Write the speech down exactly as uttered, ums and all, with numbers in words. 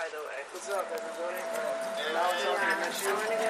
by the way. What's up, everybody? Uh, now I'm talking to Miss You.